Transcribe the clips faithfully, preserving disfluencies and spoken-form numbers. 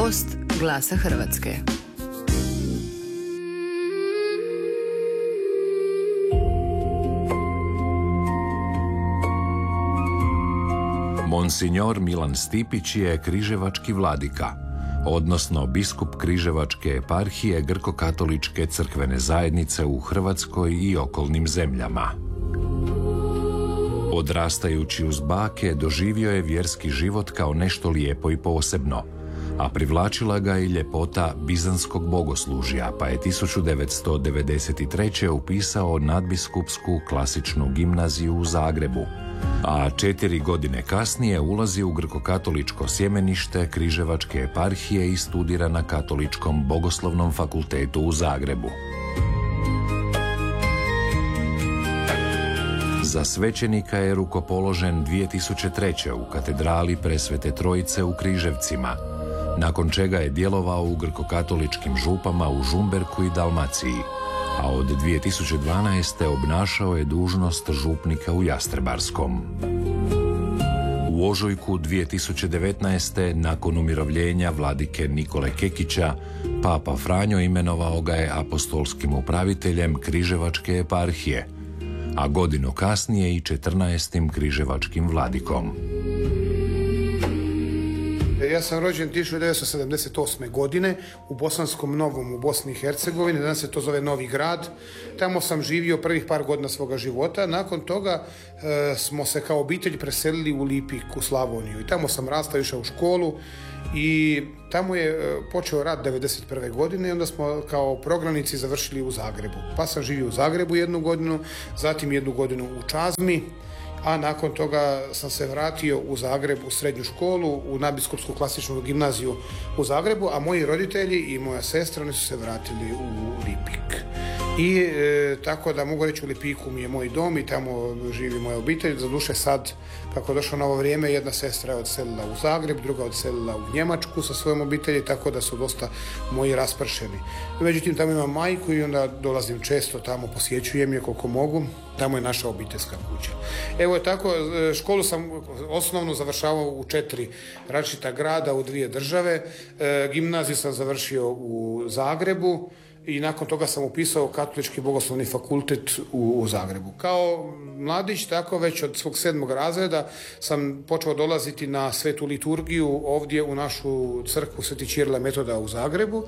Gost Glasa Hrvatske. Monsignor Milan Stipić je križevački vladika, odnosno biskup križevačke eparhije Grko-katoličke crkvene zajednice u Hrvatskoj i okolnim zemljama. Odrastajući uz bake, doživio je vjerski život kao nešto lijepo i posebno, a privlačila ga i ljepota bizanskog bogoslužja, pa je tisuću devetsto devedeset treće upisao nadbiskupsku klasičnu gimnaziju u Zagrebu, a četiri godine kasnije ulazi u grko-katoličko sjemenište križevačke eparhije i studira na Katoličkom bogoslovnom fakultetu u Zagrebu. Za svećenika je rukopoložen dvije tisuće treće u katedrali Presvete Trojice u Križevcima, nakon čega je djelovao u grko-katoličkim župama u Žumberku i Dalmaciji, a od dvije tisuće dvanaeste. obnašao je dužnost župnika u Jastrebarskom. U ožujku dvije tisuće devetnaeste. nakon umirovljenja vladike Nikole Kekića, Papa Franjo imenovao ga je apostolskim upraviteljem križevačke eparhije, a godinu kasnije i četrnaestim križevačkim vladikom. Ja sam rođen tisuću devetsto sedamdeset osme. godine u Bosanskom Novom u Bosni i Hercegovini, danas se to zove Novi Grad. Tamo sam živio prvih par godina svoga života. Nakon toga e, smo se kao obitelj preselili u Lipik u Slavoniju i tamo sam rastao, išao u školu i tamo je e, počeo rat devedeset prve. godine i onda smo kao prognanici završili u Zagrebu. Pa sam živio u Zagrebu jednu godinu, zatim jednu godinu u Čazmi, a nakon toga sam se vratio u Zagreb u srednju školu, u nadbiskupsku klasičnu gimnaziju u Zagrebu, a moji roditelji i moja sestra oni su se vratili u Lipik. I e, tako da mogu reći u Lipiku mi je moj dom i tamo živi moja obitelj. Zaduše sad, kako je došlo novo vrijeme, jedna sestra je odselila u Zagreb, druga odselila u Njemačku sa svojom obitelji, tako da su dosta moji raspršeni. Međutim, tamo imam majku i onda dolazim često tamo, posjećujem je koliko mogu. Tamo je naša obiteljska kuća. Evo je tako, školu sam osnovno završavao u četiri različita grada, u dvije države. E, gimnaziju sam završio u Zagrebu i nakon toga sam upisao Katolički bogoslovni fakultet u, u Zagrebu. Kao mladić, tako već od svog sedmog razreda sam počeo dolaziti na svetu liturgiju ovdje u našu crkvu Sveti Ćirila Metoda u Zagrebu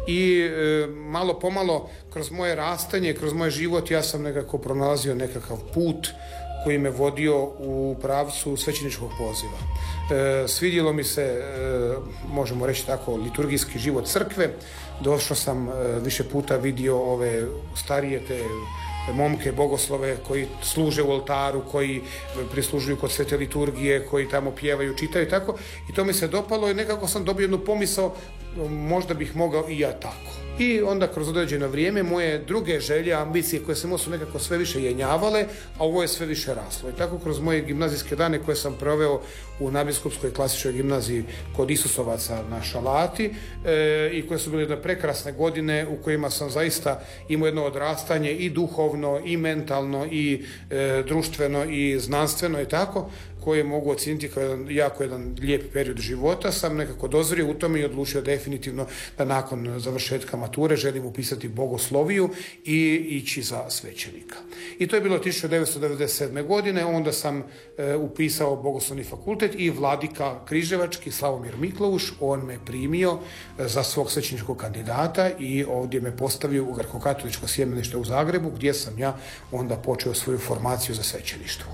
i e, malo pomalo kroz moje rastanje, kroz moj život ja sam nekako pronalazio nekakav put koji me vodio u pravcu svećeničkog poziva. E, svidjelo mi se, e, možemo reći tako, liturgijski život crkve. Došao sam, e, više puta vidio ove starije te momke bogoslove koji služe u oltaru, koji prislužuju kod svete liturgije, koji tamo pjevaju, čitaju i tako. I to mi se dopalo i nekako sam dobio jednu pomisao, možda bih mogao i ja tako. I onda kroz određeno vrijeme moje druge želje, ambicije koje se su nekako sve više jenjavale, a ovo je sve više raslo. I tako kroz moje gimnazijske dane koje sam proveo u nadbiskupskoj klasičnoj gimnaziji kod Isusovaca na Šalati e, i koje su bile jedne prekrasne godine u kojima sam zaista imao jedno odrastanje i duhovno, i mentalno, i e, društveno, i znanstveno i tako, koje mogu ocijeniti kao jedan, jako jedan lijep period života, sam nekako dozrio u tome i odlučio definitivno da nakon završetka mature želim upisati bogosloviju i ići za svećenika. I to je bilo tisuću devetsto devedeset sedme. godine, onda sam e, upisao bogoslovni fakultet i vladika križevački Slavomir Miklouš, on me primio e, za svog svećeničkog kandidata i ovdje me postavio u Grko-katoličko sjemenište u Zagrebu, gdje sam ja onda počeo svoju formaciju za svećeništvo.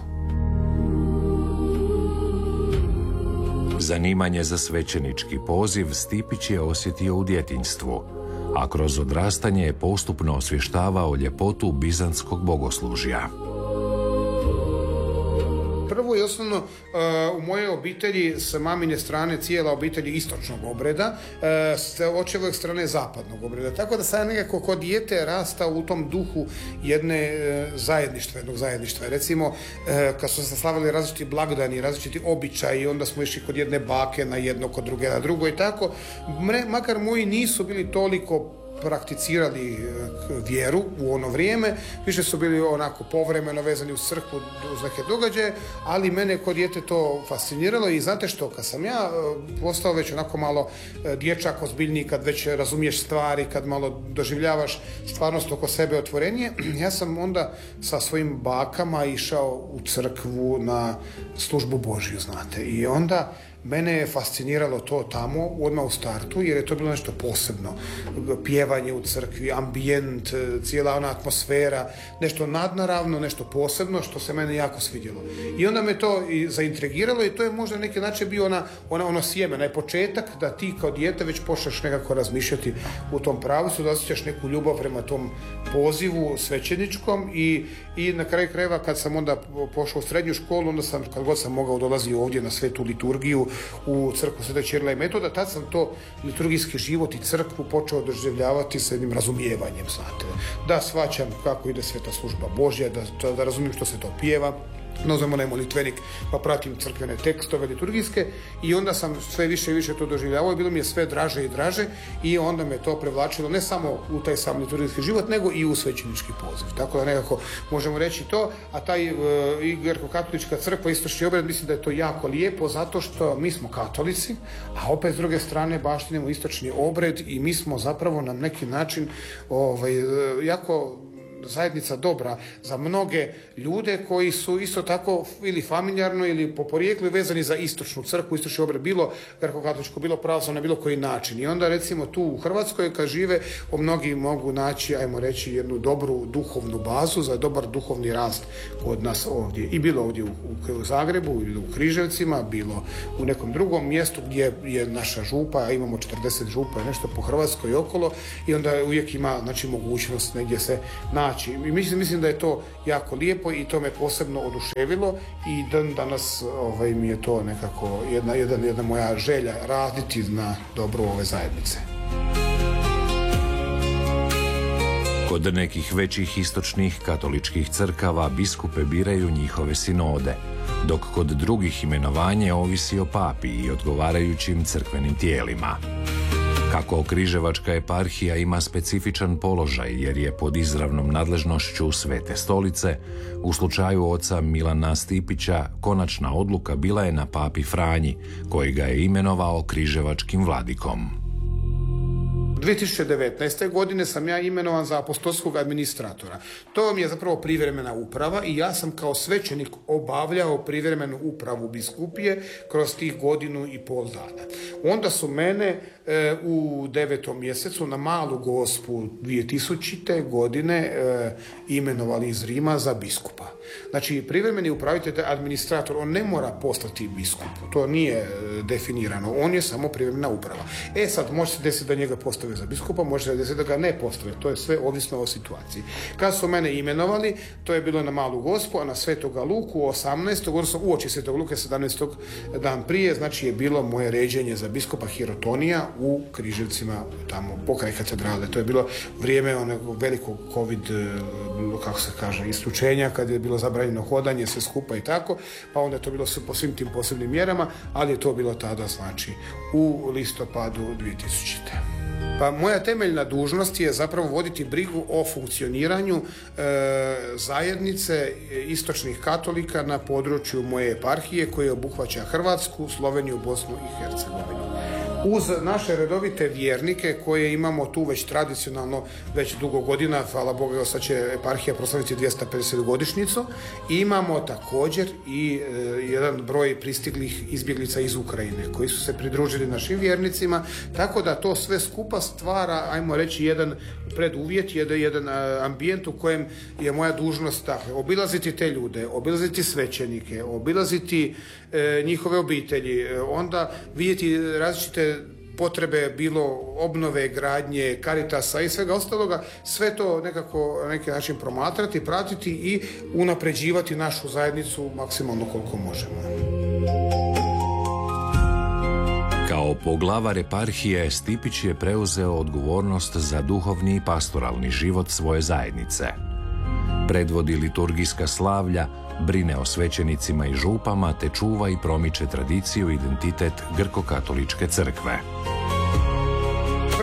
Zanimanje za svećenički poziv Stipić je osjetio u djetinjstvu, a kroz odrastanje je postupno osvještavao ljepotu bizantskog bogoslužja. Prvo i osnovno, u mojoj obitelji s mamine strane cijela obitelj istočnog obreda, s očevoj strane zapadnog obreda. Tako da sam ja nekako kod dijete rastao u tom duhu jedne zajedništva, jednog zajedništva. Recimo, kad su se slavili različiti blagdani, različiti običaji, onda smo išli kod jedne bake na jedno, kod druge na drugo i tako. Makar moji nisu bili toliko prakticirali vjeru u ono vrijeme, više su bili onako povremeno vezani uz crkvu, uz neke događaje, ali mene kod dijete to fasciniralo i znate što, kad sam ja postao već onako malo dječak ozbiljniji, kad već razumiješ stvari, kad malo doživljavaš stvarnost oko sebe otvorenije, ja sam onda sa svojim bakama išao u crkvu na službu Božju, znate, i onda mene je fasciniralo to tamo odmah u startu, jer je to bilo nešto posebno. Pjevanje u crkvi, ambijent, cijela ona atmosfera, nešto nadnaravno, nešto posebno što se mene jako svidjelo. I onda me to i zaintrigiralo i to je možda neki način bio ona, ona, ono sjeme, onaj početak da ti kao dijete već počneš nekako razmišljati u tom pravcu, da osjećaš neku ljubav prema tom pozivu svećeničkom i, i na kraju krajeva kad sam onda pošao u srednju školu, onda sam, kad god sam mogao, dolazio ovdje na svetu liturgiju u crkvu Svetog Ćirila i Metoda, tad sam to liturgijski život i crkvu počeo doživljavati sa jednim razumijevanjem, znate. Da shvaćam kako ide sveta služba Božja, da, da razumijem što se to pjeva, nazovem onaj molitvenik, pa pratim crkvene tekstove liturgijske i onda sam sve više i više to doživljavao i bilo mi je sve draže i draže i onda me to prevlačilo ne samo u taj sam liturgijski život, nego i u svećenički poziv. Tako da nekako možemo reći to, a taj uh, i grko-katolička crkva, istočni obred, mislim da je to jako lijepo zato što mi smo katolici, a opet s druge strane baštinimo istočni obred i mi smo zapravo na neki način ovaj, jako zajednica dobra za mnoge ljude koji su isto tako ili familijarno ili po porijeklu vezani za istočnu crkvu, istočni obred, bilo grko-katoličko, bilo pravoslavno, na bilo koji način. I onda recimo tu u Hrvatskoj kad žive, o mnogi mogu naći, ajmo reći, jednu dobru duhovnu bazu za dobar duhovni rast kod nas ovdje. I bilo ovdje u, u Zagrebu, bilo u Križevcima, bilo u nekom drugom mjestu gdje je naša župa, a imamo četrdeset župa i nešto po Hrvatskoj i okolo i onda uvijek ima, znači, mogućnost negdje se naći. I mislim, mislim da je to jako lijepo i to me posebno oduševilo i dan danas ovaj, mi je to nekako jedna, jedna, jedna moja želja raditi na dobro ove zajednice. Kod nekih većih istočnih katoličkih crkava biskupe biraju njihove sinode, dok kod drugih imenovanje ovisi o papi i odgovarajućim crkvenim tijelima. Kako Križevačka eparhija ima specifičan položaj jer je pod izravnom nadležnošću Svete stolice, u slučaju oca Milana Stipića konačna odluka bila je na papi Franji, koji ga je imenovao križevačkim vladikom. dvije tisuće devetnaeste. godine sam ja imenovan za apostolskog administratora. To mi je zapravo privremena uprava i ja sam kao svećenik obavljao privremenu upravu biskupije kroz tih godinu i pol dana. Onda su mene e, u devetom mjesecu na Malu Gospu dvije tisućite. godine e, imenovali iz Rima za biskupa. Znači, privremeni upravitelj, administrator, on ne mora postati biskup. To nije e, definirano. On je samo privremena uprava. E sad, može se desiti da njega postave za biskupa, može se desiti da ga ne postave. To je sve ovisno o situaciji. Kad su mene imenovali, to je bilo na Malu Gospu, a na Svetoga Luku osamnaestog odnosno uoči Svetog Luke sedamnaestog dan prije, znači je bilo moje ređenje za biskupa Hirotonija u Križevcima, tamo pokraj katedrale. To je bilo vrijeme onog velikog covid, kako se kaže, isključenja, kad je bilo zabranjeno hodanje, sve skupa i tako, pa onda je to bilo po svim tim posebnim mjerama, ali je to bilo tada, znači, u listopadu dvije tisućite. Pa moja temeljna dužnost je zapravo voditi brigu o funkcioniranju e, zajednice istočnih katolika na području moje eparhije koje obuhvaća Hrvatsku, Sloveniju, Bosnu i Hercegovinu. Uz naše redovite vjernike koje imamo tu već tradicionalno već dugo godina, hvala Bogu, sad će eparhija proslaviti dvjesto pedeset godišnjicu, imamo također i e, jedan broj pristiglih izbjeglica iz Ukrajine koji su se pridružili našim vjernicima, tako da to sve skupa stvara, ajmo reći, jedan preduvjet, jedan, jedan ambijent u kojem je moja dužnost, dakle, obilaziti te ljude, obilaziti svećenike, obilaziti e, njihove obitelji, onda vidjeti različite potrebe, bilo obnove, gradnje, Caritasa i svega ostaloga, sve to nekako na neki način promatrati, pratiti i unapređivati našu zajednicu maksimalno koliko možemo. Kao poglavar eparhije, Stipić je preuzeo odgovornost za duhovni i pastoralni život svoje zajednice. Predvodi liturgijska slavlja, brine o svećenicima i župama te čuva i promiče tradiciju i identitet grko-katoličke crkve.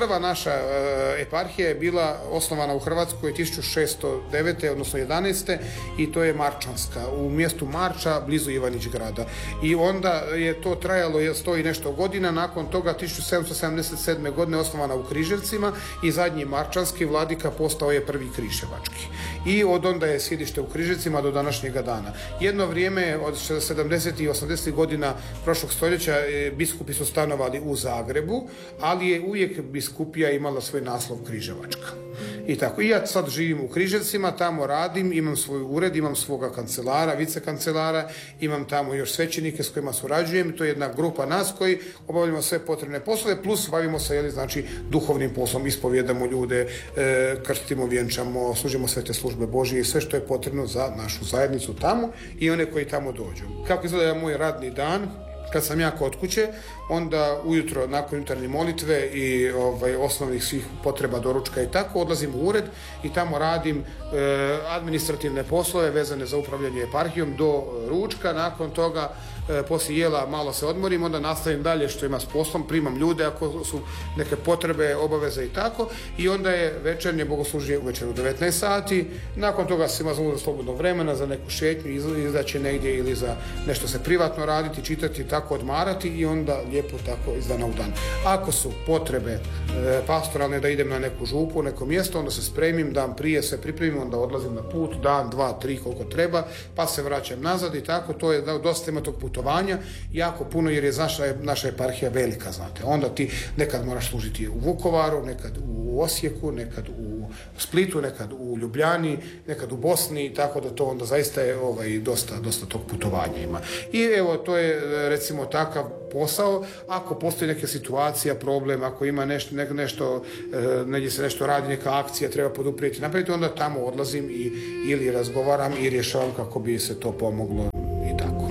prva naša eparhija je bila osnovana u Hrvatskoj tisuću šesto devete odnosno jedanaeste i to je Marčanska, u mjestu Marča, blizu Ivanić grada. I onda je to trajalo sto i nešto godina, nakon toga tisuću sedamsto sedamdeset sedme godine osnovana u Križevcima i zadnji Marčanski vladika postao je prvi križevački. I od onda je sjedište u Križevcima do današnjega dana. Jedno vrijeme od sedamdesetih i osamdesetih godina prošlog stoljeća biskupi su stanovali u Zagrebu, ali je uvijek biskupija imala svoj naslov Križevačka. I tako. I ja sad živim u Križevcima, tamo radim, imam svoj ured, imam svoga kancelara, vicekancelara, imam tamo još svećenike s kojima surađujem. To je jedna grupa nas koji obavljamo sve potrebne poslove, plus bavimo se, jeli, znači, duhovnim poslom, ispovjedamo ljude, e, krstimo, vjenčamo, služimo sve te službe Božije i sve što je potrebno za našu zajednicu tamo i one koji tamo dođu. Kako izgleda moj radni dan? Kad sam ja kod kuće, onda ujutro nakon jutarnje molitve i ovaj, osnovnih svih potreba doručka i tako, odlazim u ured i tamo radim e, administrativne poslove vezane za upravljanje eparhijom do ručka. Nakon toga e, poslije jela malo se odmorim, onda nastavim dalje što ima s poslom, primam ljude ako su neke potrebe, obaveze i tako, i onda je večernje bogoslužje uvečer u devetnaest sati. Nakon toga se ima za slobodnog vremena za neku šetnju, izaći negdje ili za nešto se privatno raditi, čitati, tako odmarati i onda lijepo tako iz dana u dan. Ako su potrebe e, pastoralne da idem na neku župu, neko mjesto, onda se spremim, dan prije se pripremim, onda odlazim na put, dan, dva, tri, koliko treba, pa se vraćam nazad i tako. To je dosta ima tog putovanja, jako puno, jer je naša, naša eparhija velika, znate. Onda ti nekad moraš služiti u Vukovaru, nekad u Osijeku, nekad u Splitu, nekad u Ljubljani, nekad u Bosni, tako da to onda zaista je ovaj, dosta, dosta tog putovanja ima. I evo, to je recimo takav posao. Ako postoji neka situacija, problem, ako ima nešto, ne, nešto e, negdje se nešto radi, neka akcija treba poduprijeti, napraviti, onda tamo odlazim i ili razgovaram i rješavam kako bi se to pomoglo i tako.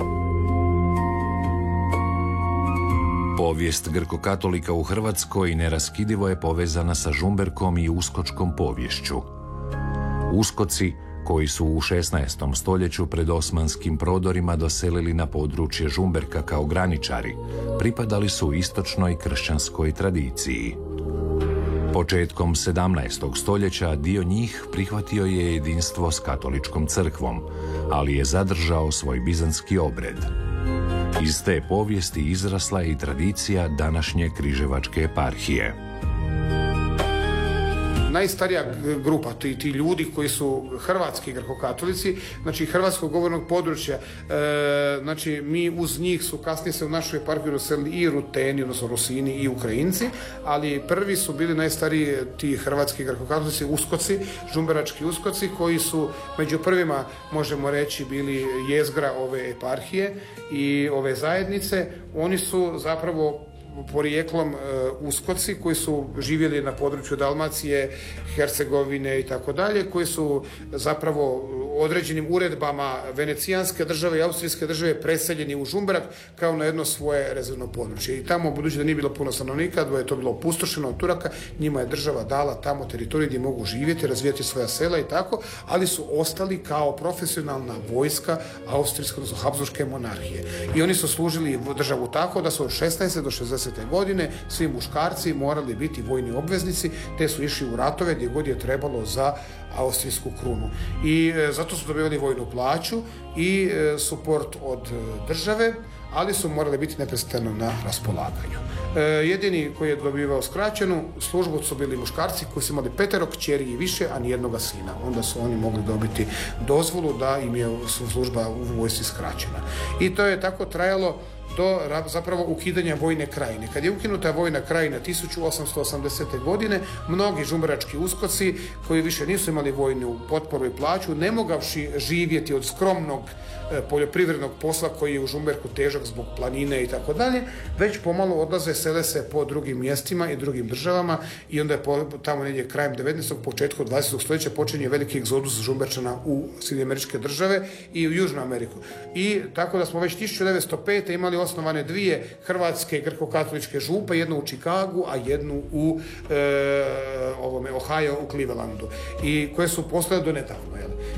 Povijest grko-katolika u Hrvatskoj neraskidivo je povezana sa Žumberkom i uskočkom poviješću. Uskoci, koji su u šesnaestom stoljeću pred osmanskim prodorima doselili na područje Žumberka kao graničari, pripadali su istočnoj kršćanskoj tradiciji. Početkom sedamnaestog stoljeća dio njih prihvatio je jedinstvo s katoličkom crkvom, ali je zadržao svoj bizantski obred. Iz te povijesti izrasla je i tradicija današnje križevačke eparhije. Najstarija grupa, ti, ti ljudi koji su hrvatski grkokatolici, znači hrvatskog govornog područja, e, znači mi uz njih su kasnije se u našu eparhiju doselili i Ruteni, odnosno Rusini i Ukrajinci, ali prvi su bili najstariji ti hrvatski grkokatolici, uskoci, žumberački uskoci, koji su među prvima, možemo reći, bili jezgra ove eparhije i ove zajednice. Oni su zapravo porijeklom e, uskoci koji su živjeli na području Dalmacije, Hercegovine i tako dalje, koji su zapravo određenim uredbama venecijanske države i austrijske države preseljeni u Žumberak kao na jedno svoje rezervno područje. I tamo, budući da nije bilo puno stanovnika, da je to bilo opustošeno od Turaka, njima je država dala tamo teritorij gdje mogu živjeti, razvijati svoja sela i tako, ali su ostali kao profesionalna vojska austrijske, odnosno Habsburške monarhije. I oni su služili državu tako da su od šesnaeste do šezdesete godine svi muškarci morali biti vojni obveznici, te su išli u ratove gdje god je trebalo za austrijsku krunu. I e, zato su dobivali vojnu plaću i e, suport od e, države, ali su morali biti neprestano na raspolaganju. E, jedini koji je dobivao skraćenu službu su bili muškarci koji su imali petero kćeri i više, a nijednoga sina. Onda su oni mogli dobiti dozvolu da im je služba u vojsci skraćena. I to je tako trajalo do zapravo ukidanja vojne krajine. Kad je ukinuta vojna krajina tisuću osamsto osamdesete godine, mnogi žumberački uskoci koji više nisu imali vojnu potporu i plaću, ne mogavši živjeti od skromnog e, poljoprivrednog posla koji je u Žumberku težak zbog planine i tako dalje, već pomalo odlaze, sele se po drugim mjestima i drugim državama i onda je po, tamo negdje krajem devetnaestog početku dvadesetog stoljeća počinje veliki egzodus Žumberčana u Sjedinjene Američke Države i u Južnu Ameriku. I tako da smo već tisuću devetsto pete imali osnovane dvije hrvatske grkokatoličke župe, jednu u Čikagu, a jednu u e, ovome, Ohio, u Clevelandu, i koje su postojale do nedavno. Jel?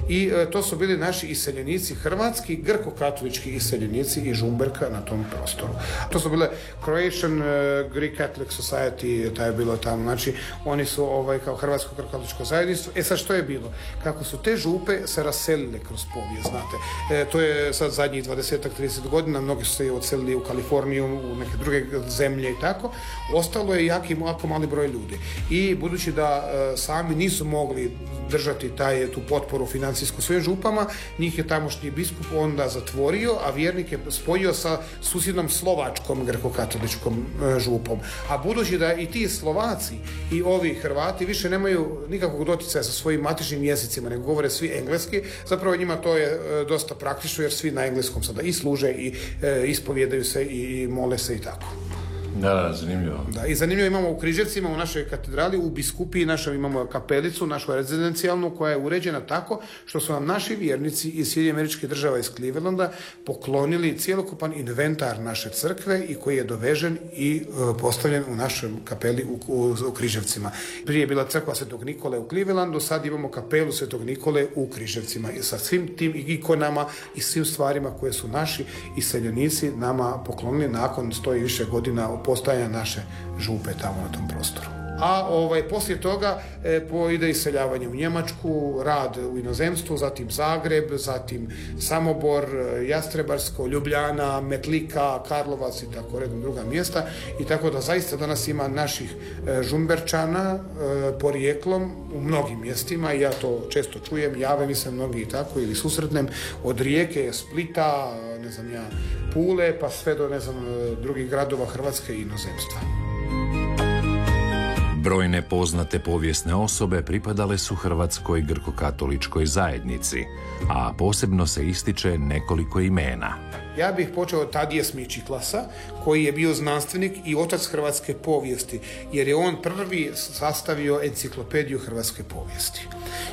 I e, to su bili naši iseljenici hrvatski, grko-katolički iseljenici iz Žumberka na tom prostoru. To su bile Croatian uh, Greek Catholic Society, ta je bilo tamo, znači oni su ovaj, kao hrvatsko grko-katoličko zajedništvo. E sad što je bilo? Kako su te župe se raselile kroz povijest, znate. E, to je sad zadnjih dvadeset trideset godina, mnogi su se odselili u Kaliforniju, u neke druge zemlje i tako. Ostalo je jako, jako mali broj ljudi. I budući da e, sami nisu mogli držati taj, tu potporu financijsku svojim župama, njih je tamošnji biskup onda zatvorio, a vjernik je spojio sa susjednom slovačkom grko-katoličkom e, župom. A budući da i ti Slovaci i ovi Hrvati više nemaju nikakvog doticaja sa svojim matičnim jezicima, nego govore svi engleski, zapravo njima to je e, dosta praktično, jer svi na engleskom sada i služe i e, ispovjedaju se i, i mole se i tako. Da, da, zanimljivo. Da, i zanimljivo imamo u Križevcima, u našoj katedrali, u biskupiji našoj imamo kapelicu, našu rezidencijalnu, koja je uređena tako što su nam naši vjernici iz Sjedinjenih Američkih Država iz Clevelanda poklonili cjelokupan inventar naše crkve i koji je dovežen i e, postavljen u našoj kapeli u, u, u Križevcima. Prije je bila crkva Svetog Nikole u Clevelandu, sad imamo kapelu Svetog Nikole u Križevcima i sa svim tim ikonama i svim stvarima koje su naši iseljenici nama poklonili nakon sto i više godina postojanja naše župe tamo na tom prostoru. A ovaj, poslije toga e, ide iseljavanje u Njemačku, rad u inozemstvu, zatim Zagreb, zatim Samobor, Jastrebarsko, Ljubljana, Metlika, Karlovac i tako redom druga mjesta. I tako da zaista danas ima naših e, Žumberčana e, porijeklom u mnogim mjestima i ja to često čujem, jave mi se mnogi i tako ili susretnem od Rijeke, Splita, ne znam ja, Pule, pa sve do ne znam drugih gradova Hrvatske i inozemstva. Brojne poznate povijesne osobe pripadale su hrvatskoj grko-katoličkoj zajednici, a posebno se ističe nekoliko imena. Ja bih počeo od Tadije Smičiklasa, koji je bio znanstvenik i otac hrvatske povijesti, jer je on prvi sastavio enciklopediju hrvatske povijesti.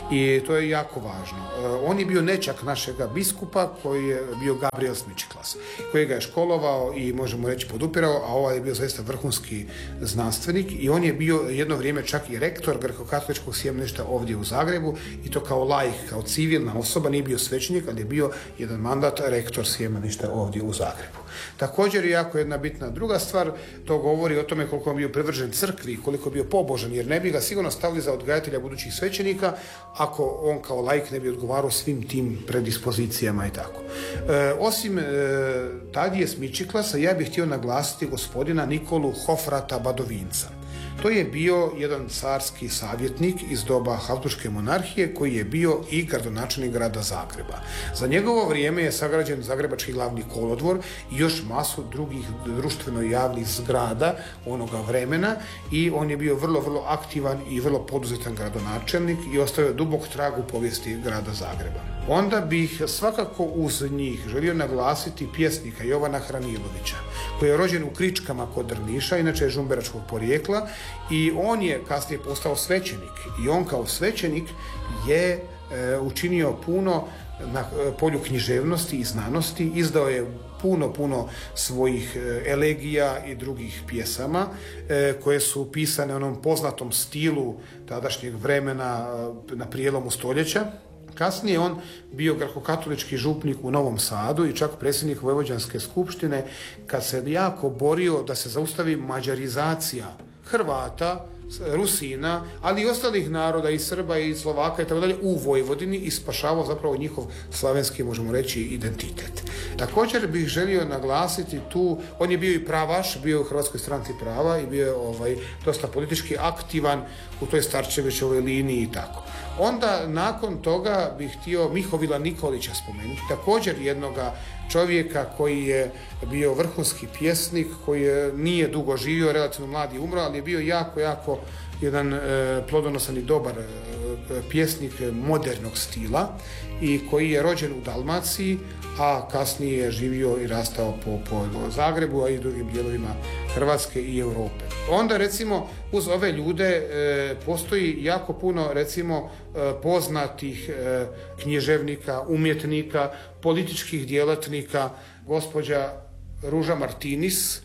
I to je jako važno. On je bio nećak našega biskupa, koji je bio Gabriel Smičiklas, koji ga je školovao i možemo reći podupirao, a ovaj je bio zaista vrhunski znanstvenik i on je bio jedno vrijeme čak i rektor grko-katoličkog sjemeništa ovdje u Zagrebu i to kao laik, kao civilna osoba, nije bio svećenik, ali je bio jedan mandat rektor sjemeništa ovdje u Zagrebu. Također je jako jedna bitna druga stvar, to govori o tome koliko je bio privržen crkvi i koliko je bio pobožan, jer ne bi ga sigurno stavili za odgajatelja budućih svećenika ako on kao laik ne bi odgovarao svim tim predispozicijama i tako. E, osim e, Tadije Smičiklasa, ja bih htio naglasiti gospodina Nikolu Hofrata Badovinca. To je bio jedan carski savjetnik iz doba Habsburške monarhije koji je bio i gradonačelnik grada Zagreba. Za njegovo vrijeme je sagrađen Zagrebački glavni kolodvor i još masu drugih društveno javnih zgrada onoga vremena i on je bio vrlo, vrlo aktivan i vrlo poduzetan gradonačelnik i ostavio dubok trag u povijesti grada Zagreba. Onda bih svakako uz njih želio naglasiti pjesnika Jovana Hranilovića, koji je rođen u Kričkama kod Drniša, inače je žumberačkog porijekla, i on je kasnije postao svećenik i on kao svećenik je e, učinio puno na polju književnosti i znanosti, izdao je puno, puno svojih elegija i drugih pjesama e, koje su pisane u onom poznatom stilu tadašnjeg vremena na prijelomu stoljeća. Kasnije on bio grko-katolički župnik u Novom Sadu i čak predsjednik Vojvođanske skupštine kad se jako borio da se zaustavi mađarizacija Hrvata, Rusina, ali i ostalih naroda i Srba i Slovaka i tako dalje u Vojvodini i spašavao zapravo njihov slavenski, možemo reći, identitet. Također bih želio naglasiti tu, on je bio i pravaš, bio je u Hrvatskoj stranci prava i bio je ovaj, dosta politički aktivan u toj Starčevićevoj liniji i tako. Onda nakon toga bih htio Mihovila Nikolića spomenuti, također jednoga čovjeka koji je bio vrhunski pjesnik, koji je, nije dugo živio, relativno mladi umro, ali je bio jako, jako jedan e, plodonosan i dobar e, pjesnik modernog stila i koji je rođen u Dalmaciji, a kasnije je živio i rastao po, po Zagrebu, a i drugim dijelovima Hrvatske i Europe. Onda recimo uz ove ljude e, postoji jako puno recimo e, poznatih e, književnika, umjetnika, političkih djelatnika, gospođa Ruža Martinis,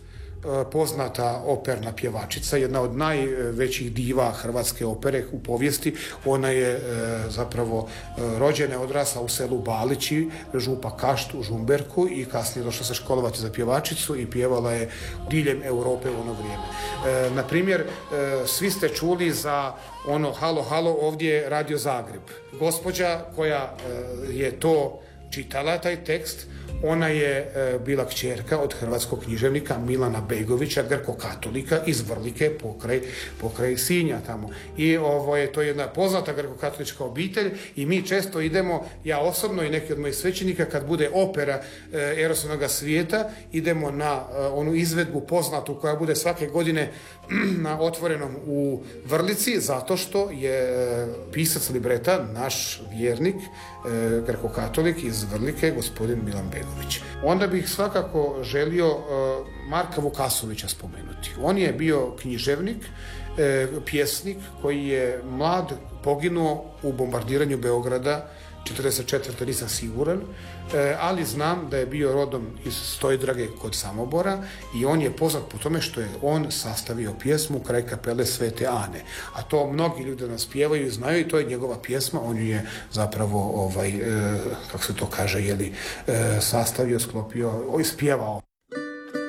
poznata operna pjevačica, jedna od najvećih diva hrvatske opere u povijesti. Ona je zapravo rođena, odrasla u selu Balići, župa Kašt u Žumberku i kasnije došla se školovati za pjevačicu i pjevala je diljem Europe u ono vrijeme. Na primjer, svi ste čuli za ono halo, halo, ovdje je Radio Zagreb. Gospođa koja je to čitala, taj tekst, ona je e, bila kćerka od hrvatskog književnika Milana Begovića, grko-katolika iz Vrlike pokraj, pokraj Sinja tamo. I ovo je to jedna poznata grko-katolička obitelj i mi često idemo, ja osobno i neki od mojih svećenika, kad bude opera e, Erosovnoga svijeta, idemo na e, onu izvedbu poznatu koja bude svake godine na Otvorenom u Vrlici, zato što je e, pisac libreta, naš vjernik, e, grko-katolik iz Vrlike, gospodin Milan Begović. Onda bih svakako želio e, Marka Vukasovića spomenuti. On je bio književnik, e, pjesnik koji je mlad poginuo u bombardiranju Beograda četrdeset četvrte nisam siguran, e, ali znam da je bio rodom iz Stojdrage kod Samobora i on je poznat po tome što je on sastavio pjesmu kraj kapele Svete Ane. A to mnogi ljudi nas pjevaju i znaju i to je njegova pjesma, on ju je zapravo, ovaj, e, kako se to kaže, jeli, e, sastavio, sklopio, ispjevao.